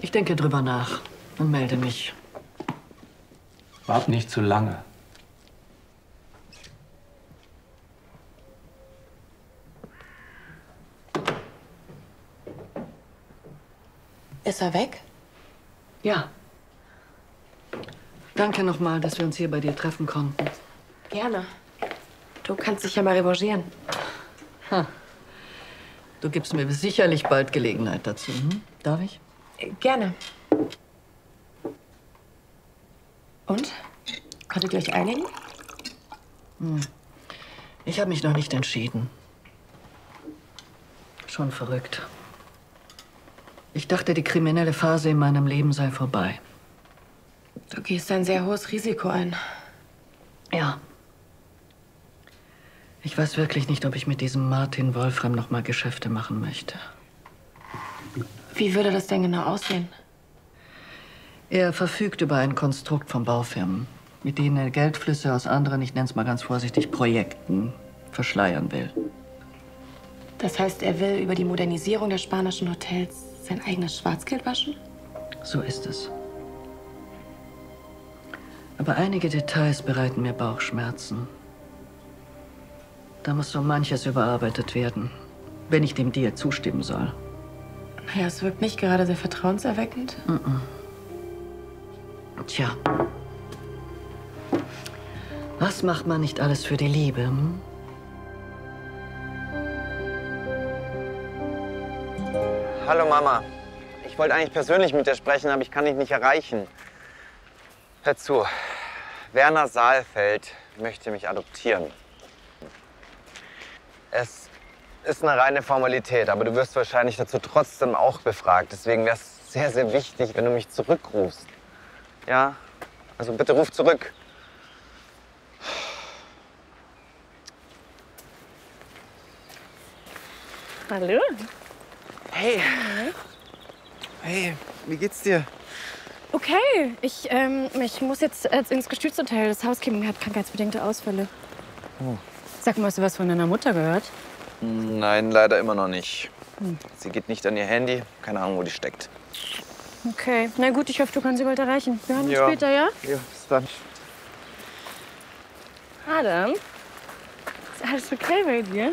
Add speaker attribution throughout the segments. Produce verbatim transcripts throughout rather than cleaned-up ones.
Speaker 1: Ich denke drüber nach und melde mich.
Speaker 2: Wart nicht zu lange.
Speaker 3: Ist er weg?
Speaker 1: Ja. Danke nochmal, dass wir uns hier bei dir treffen konnten.
Speaker 3: Gerne. Du kannst dich ja mal revanchieren.
Speaker 1: Ha. Du gibst mir sicherlich bald Gelegenheit dazu. Hm? Darf ich?
Speaker 3: Äh, gerne. Und? Konntet ihr euch einigen?
Speaker 1: Hm. Ich habe mich noch nicht entschieden. Schon verrückt. Ich dachte, die kriminelle Phase in meinem Leben sei vorbei.
Speaker 3: Du gehst ein sehr hohes Risiko ein.
Speaker 1: Ja. Ich weiß wirklich nicht, ob ich mit diesem Martin Wolfram noch mal Geschäfte machen möchte.
Speaker 3: Wie würde das denn genau aussehen?
Speaker 1: Er verfügt über ein Konstrukt von Baufirmen, mit denen er Geldflüsse aus anderen, ich nenne es mal ganz vorsichtig, Projekten verschleiern will.
Speaker 3: Das heißt, er will über die Modernisierung der spanischen Hotels sein eigenes Schwarzgeld waschen?
Speaker 1: So ist es. Aber einige Details bereiten mir Bauchschmerzen. Da muss so manches überarbeitet werden, wenn ich dem Deal zustimmen soll.
Speaker 3: Naja, es wirkt nicht gerade sehr vertrauenserweckend.
Speaker 1: Mm-mm. Tja. Was macht man nicht alles für die Liebe? Hm?
Speaker 4: Hallo Mama. Ich wollte eigentlich persönlich mit dir sprechen, aber ich kann dich nicht erreichen. Hör zu. Werner Saalfeld möchte mich adoptieren. Es ist eine reine Formalität, aber du wirst wahrscheinlich dazu trotzdem auch befragt. Deswegen wäre es sehr, sehr wichtig, wenn du mich zurückrufst. Ja? Also bitte ruf zurück.
Speaker 5: Hallo.
Speaker 4: Hey. Hey, wie geht's dir?
Speaker 5: Okay, ich, ähm, ich muss jetzt äh, ins Gestützhotel. Das Housekeeping hat krankheitsbedingte Ausfälle.
Speaker 4: Oh.
Speaker 5: Sag mal, hast du was von deiner Mutter gehört?
Speaker 4: Nein, leider immer noch nicht.
Speaker 5: Hm.
Speaker 4: Sie geht nicht an ihr Handy. Keine Ahnung, wo die steckt.
Speaker 5: Okay, na gut, ich hoffe, du kannst sie bald erreichen. Wir hören uns
Speaker 4: Ja.
Speaker 5: später, ja?
Speaker 4: Ja, bis dann.
Speaker 5: Adam, ist alles okay bei dir?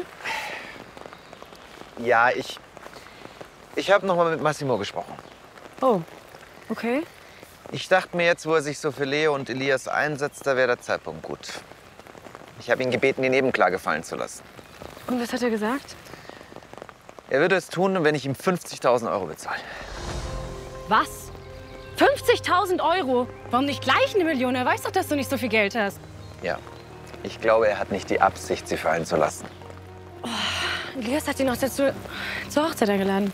Speaker 4: Ja, ich... Ich habe noch mal mit Massimo gesprochen.
Speaker 5: Oh, okay.
Speaker 4: Ich dachte mir jetzt, wo er sich so für Leo und Elias einsetzt, da wäre der Zeitpunkt gut. Ich habe ihn gebeten, die Nebenklage fallen zu lassen.
Speaker 5: Und was hat er gesagt?
Speaker 4: Er würde es tun, wenn ich ihm fünfzigtausend Euro bezahle.
Speaker 5: Was? fünfzigtausend Euro? Warum nicht gleich eine Million? Er weiß doch, dass du nicht so viel Geld hast.
Speaker 4: Ja. Ich glaube, er hat nicht die Absicht, sie fallen zu lassen.
Speaker 5: Oh, Elias hat ihn noch dazu zur Hochzeit eingeladen.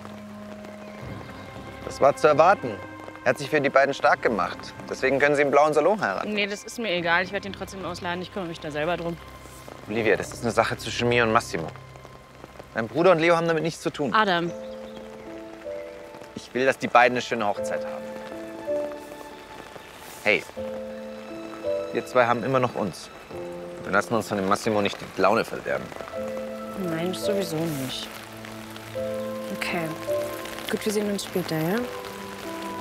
Speaker 4: Das war zu erwarten. Er hat sich für die beiden stark gemacht. Deswegen können sie im blauen Salon heiraten.
Speaker 5: Nee, das ist mir egal. Ich werde ihn trotzdem ausladen. Ich kümmere mich da selber drum.
Speaker 4: Olivia, das ist eine Sache zwischen mir und Massimo. Mein Bruder und Leo haben damit nichts zu tun.
Speaker 5: Adam.
Speaker 4: Ich will, dass die beiden eine schöne Hochzeit haben. Hey, wir zwei haben immer noch uns. Wir lassen uns von dem Massimo nicht die Laune verderben.
Speaker 5: Nein, sowieso nicht. Okay. Gut, wir sehen uns später, ja?